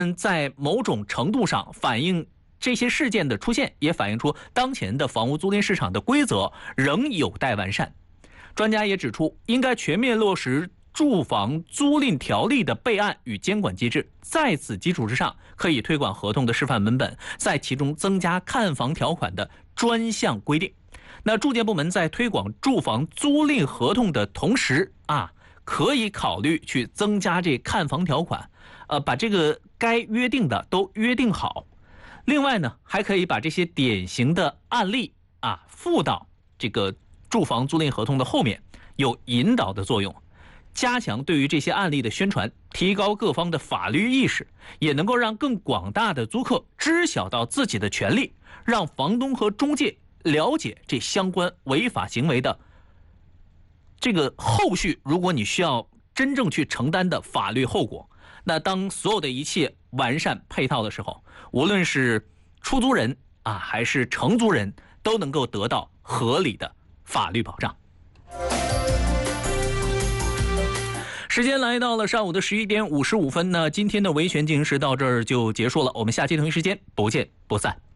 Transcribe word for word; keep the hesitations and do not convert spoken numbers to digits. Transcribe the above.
在某种程度上反映这些事件的出现，也反映出当前的房屋租赁市场的规则仍有待完善。专家也指出，应该全面落实住房租赁条例的备案与监管机制，在此基础之上，可以推广合同的示范文本，在其中增加看房条款的专项规定。那住建部门在推广住房租赁合同的同时啊，可以考虑去增加这看房条款，呃，把这个该约定的都约定好。另外呢，还可以把这些典型的案例啊附到这个住房租赁合同的后面，有引导的作用，加强对于这些案例的宣传，提高各方的法律意识，也能够让更广大的租客知晓到自己的权利，让房东和中介了解这相关违法行为的这个后续，如果你需要真正去承担的法律后果。那当所有的一切完善配套的时候，无论是出租人啊还是承租人，都能够得到合理的法律保障。时间来到了上午的十一点五十五分，那今天的维权进行时到这儿就结束了，我们下期同一时间不见不散。